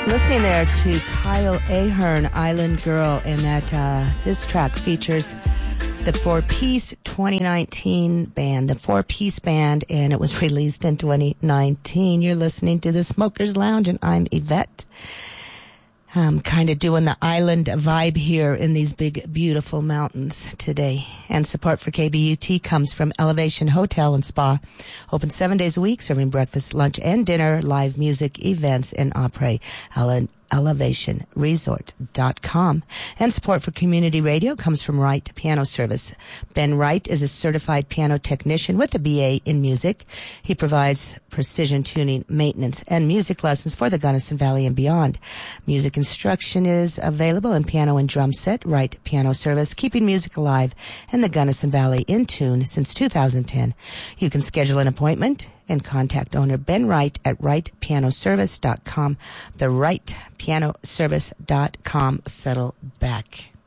Listening there to Kyle Ahern, Island Girl, and that this track features the four-piece 2019 band, the four-piece band, and it was released in 2019. You're listening to the Smokers Lounge, and I'm Yvette. I'm kind of doing the island vibe here in these big, beautiful mountains today. And support for KBUT comes from Elevation Hotel and Spa. Open 7 days a week, serving breakfast, lunch, and dinner, live music, events, and opera. ElevationResort.com. And support for community radio comes from Wright Piano Service. Ben Wright is a certified piano technician with a BA in music. He provides precision tuning, maintenance, and music lessons for the Gunnison Valley and beyond. Music instruction is available in piano and drum set. Wright Piano Service, keeping music alive in the Gunnison Valley in tune since 2010. You can schedule an appointment and contact owner Ben Wright at WrightPianoService.com. The WrightPianoService.com. Settle back.